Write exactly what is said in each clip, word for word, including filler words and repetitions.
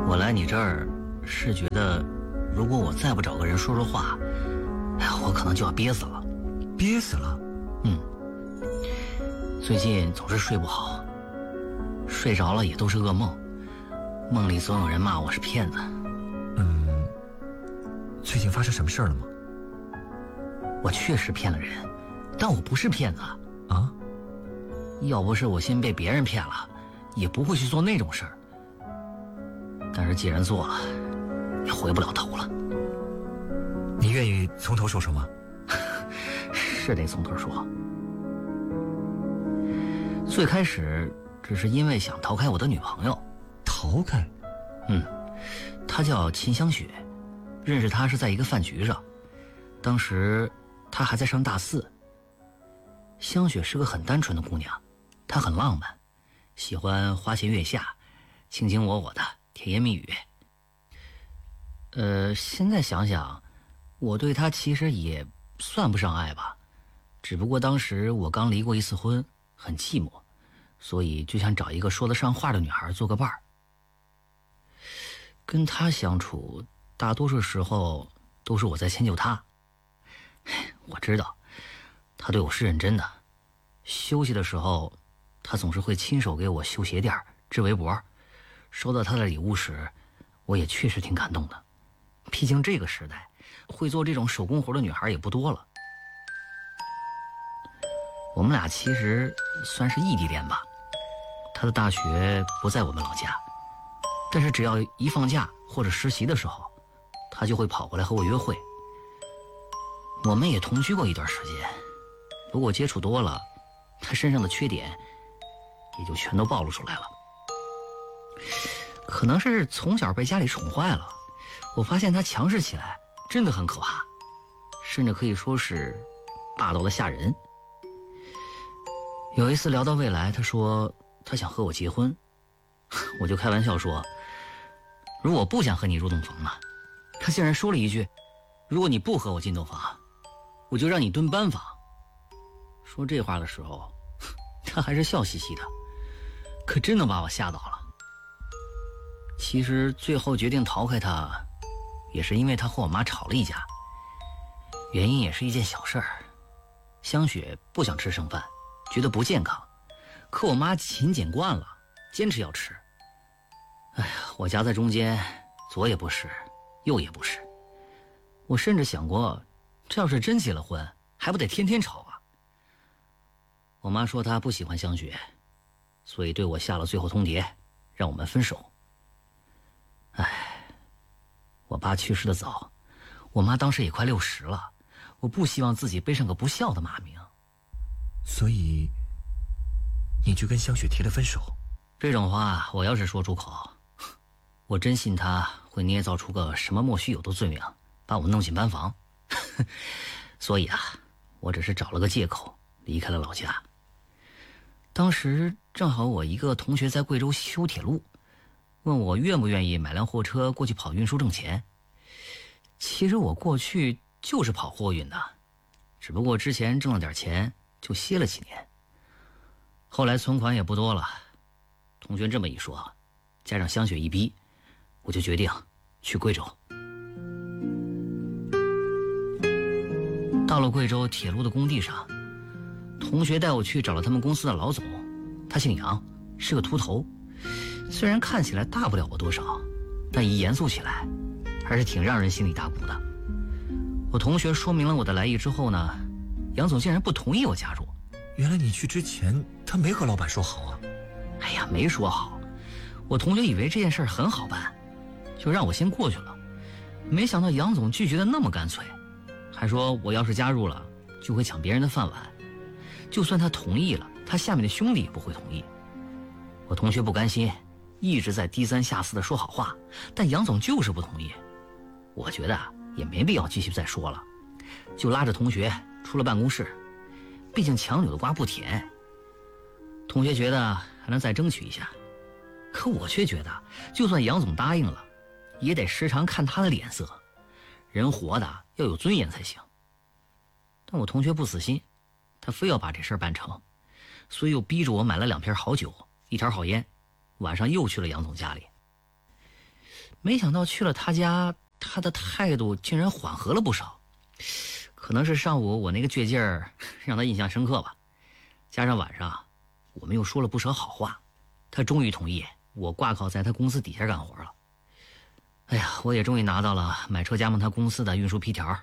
我来你这儿是觉得，如果我再不找个人说说话，哎呀，我可能就要憋死了。 憋死了？ 嗯。最近总是睡不好，睡着了也都是噩梦，梦里总有人骂我是骗子。 嗯，最近发生什么事儿了吗？ 我确实骗了人，但我不是骗子啊！ 要不是我先被别人骗了，也不会去做那种事儿。但是既然做了，也回不了头了。 你愿意从头说说吗？ 是得从头说。最开始只是因为想逃开我的女朋友。 逃开？ 嗯，她叫秦香雪，认识她是在一个饭局上，当时她还在上大四。香雪是个很单纯的姑娘，她很浪漫，喜欢花前月下，卿卿我我的甜言蜜语。呃，现在想想，我对她其实也算不上爱吧，只不过当时我刚离过一次婚，很寂寞，所以就想找一个说得上话的女孩做个伴儿。跟她相处，大多数时候都是我在迁就她。我知道，她对我是认真的。休息的时候，她总是会亲手给我绣鞋垫、织围脖。收到她的礼物时，我也确实挺感动的。毕竟这个时代，会做这种手工活的女孩也不多了。我们俩其实算是异地恋吧，她的大学不在我们老家，但是只要一放假或者实习的时候，她就会跑过来和我约会。我们也同居过一段时间，不过接触多了，她身上的缺点也就全都暴露出来了。可能是从小被家里宠坏了，我发现她强势起来真的很可怕，甚至可以说是霸道的吓人。有一次聊到未来，她说她想和我结婚，我就开玩笑说，如果不想和你入洞房呢？她竟然说了一句，如果你不和我进洞房，我就让你蹲班房。说这话的时候，她还是笑嘻嘻的，可真的把我吓到了。其实最后决定逃开她，也是因为她和我妈吵了一架，原因也是一件小事儿。香雪不想吃剩饭，觉得不健康，可我妈勤俭惯了，坚持要吃。哎呀，我夹在中间，左也不是，右也不是。我甚至想过，这要是真结了婚，还不得天天吵啊。我妈说她不喜欢香雪，所以对我下了最后通牒，让我们分手。哎，我爸去世的早，我妈当时也快六十了，我不希望自己背上个不孝的骂名。 所以你就跟香雪提了分手？ 这种话我要是说出口，我真信他会捏造出个什么莫须有的罪名，把我弄进班房。所以啊，我只是找了个借口离开了老家。当时正好我一个同学在贵州修铁路，问我愿不愿意买辆货车过去跑运输挣钱。其实我过去就是跑货运的，只不过之前挣了点钱就歇了几年，后来存款也不多了。同学这么一说，加上香雪一逼，我就决定去贵州。到了贵州铁路的工地上，同学带我去找了他们公司的老总，他姓杨，是个秃头，虽然看起来大不了我多少，但一严肃起来还是挺让人心里打鼓的。我同学说明了我的来意之后呢，杨总竟然不同意我加入。 原来你去之前他没和老板说好啊？ 哎呀，没说好。我同学以为这件事很好办，就让我先过去了。没想到杨总拒绝的那么干脆，还说我要是加入了就会抢别人的饭碗，就算他同意了，他下面的兄弟也不会同意。我同学不甘心，一直在低三下四的说好话，但杨总就是不同意。我觉得也没必要继续再说了，就拉着同学出了办公室。毕竟强扭的瓜不甜，同学觉得还能再争取一下，可我却觉得就算杨总答应了，也得时常看他的脸色，人活的要有尊严才行。但我同学不死心，他非要把这事儿办成，所以又逼着我买了两瓶好酒，一条好烟，晚上又去了杨总家里。 没想到去了他家，他的态度竟然缓和了不少。可能是上午我那个倔劲儿让他印象深刻吧，加上晚上我们又说了不少好话，他终于同意我挂靠在他公司底下干活了。哎呀，我也终于拿到了买车加盟他公司的运输批条。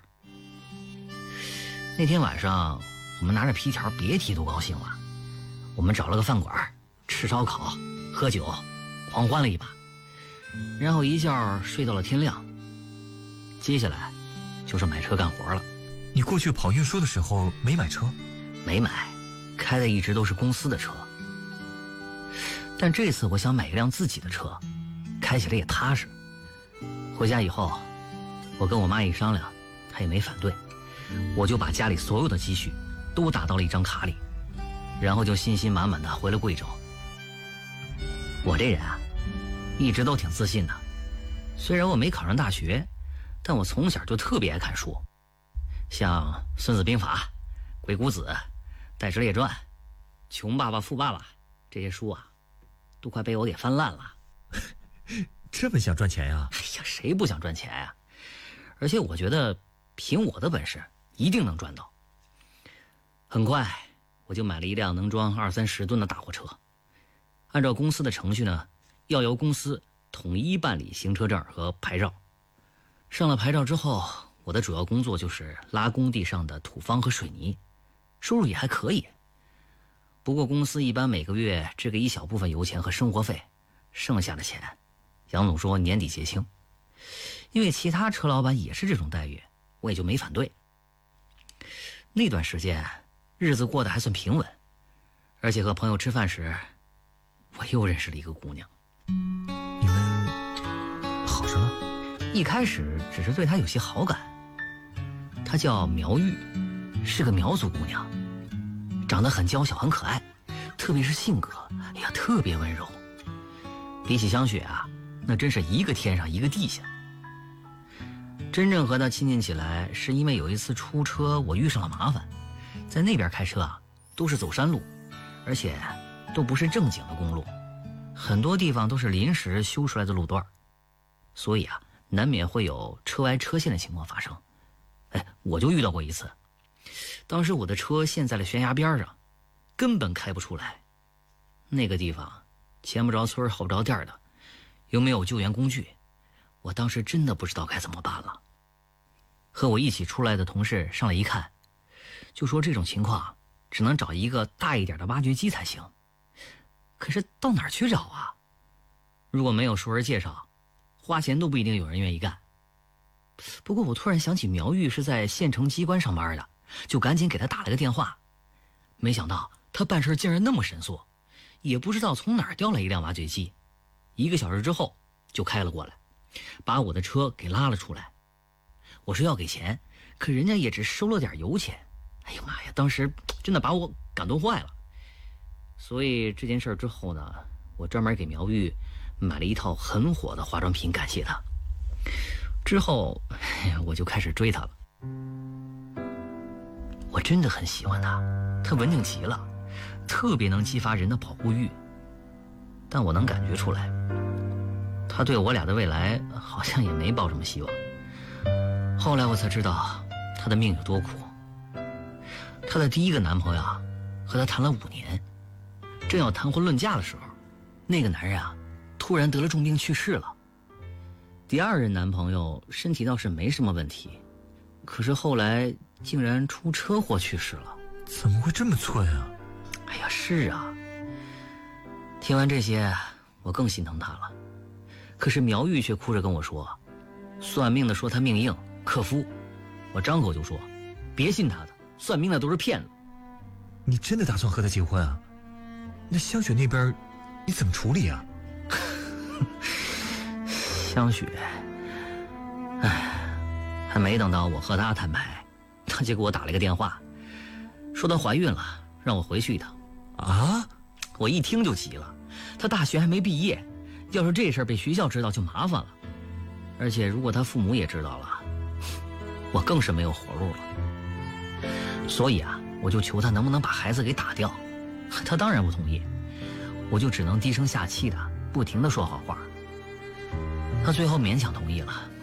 那天晚上我们拿着批条别提多高兴了，我们找了个饭馆吃烧烤喝酒狂欢了一把，然后一觉睡到了天亮。接下来就是买车干活了。 你过去跑运输的时候没买车？ 没买，开的一直都是公司的车。但这次我想买一辆自己的车，开起来也踏实。回家以后我跟我妈一商量，她也没反对，我就把家里所有的积蓄都打到了一张卡里，然后就信心满满的回了贵州。我这人啊一直都挺自信的，虽然我没考上大学，但我从小就特别爱看书，像《孙子兵法》《鬼谷子》《戴之列传》《穷爸爸富爸爸》这些书啊都快被我给翻烂了。 这么想赚钱呀？ 哎呀，谁不想赚钱呀？而且我觉得凭我的本事一定能赚到。很快我就买了一辆能装二三十吨的大货车，按照公司的程序呢，要由公司统一办理行车证和牌照。上了牌照之后，我的主要工作就是拉工地上的土方和水泥，收入也还可以。不过公司一般每个月只给一小部分油钱和生活费，剩下的钱杨总说年底结清。因为其他车老板也是这种待遇，我也就没反对。那段时间日子过得还算平稳，而且和朋友吃饭时我又认识了一个姑娘。 你们好上了？ 一开始只是对她有些好感。她叫苗玉，是个苗族姑娘，长得很娇小很可爱，特别是性格，哎呀，特别温柔。比起香雪啊，那真是一个天上一个地下。真正和她亲近起来，是因为有一次出车我遇上了麻烦，在那边开车啊都是走山路，而且都不是正经的公路，很多地方都是临时修出来的路段，所以啊难免会有车歪车陷的情况发生。哎，我就遇到过一次，当时我的车陷在了悬崖边上，根本开不出来。那个地方前不着村后不着店的，又没有救援工具，我当时真的不知道该怎么办了。和我一起出来的同事上来一看，就说这种情况只能找一个大一点的挖掘机才行。可是到哪儿去找啊？如果没有熟人介绍，花钱都不一定有人愿意干。不过我突然想起苗玉是在县城机关上班的，就赶紧给他打了个电话。没想到他办事竟然那么神速，也不知道从哪儿调来一辆挖掘机，一个小时之后就开了过来，把我的车给拉了出来。我说要给钱，可人家也只收了点油钱。哎呀妈呀，当时真的把我感动坏了。所以这件事之后呢，我专门给苗玉买了一套很火的化妆品感谢他。之后我就开始追他了。我真的很喜欢他，他文静极了，特别能激发人的保护欲。但我能感觉出来，他对我俩的未来好像也没抱什么希望。后来我才知道他的命有多苦。他的第一个男朋友啊，和他谈了五年，正要谈婚论嫁的时候，那个男人啊突然得了重病去世了。第二任男朋友身体倒是没什么问题，可是后来竟然出车祸去世了。 怎么会这么寸啊？ 哎呀，是啊。听完这些，我更心疼他了。可是苗玉却哭着跟我说，算命的说他命硬克夫。我张口就说，别信他的，算命的都是骗子。 你真的打算和他结婚啊？那香雪那边你怎么处理啊？ 香雪，哎，还没等到我和她摊牌，她就给我打了一个电话，说她怀孕了，让我回去一趟。 啊！ 我一听就急了，她大学还没毕业，要是这事儿被学校知道就麻烦了，而且如果她父母也知道了，我更是没有活路了。所以啊，我就求她能不能把孩子给打掉，她当然不同意，我就只能低声下气的不停的说好话。 他最后勉强同意了。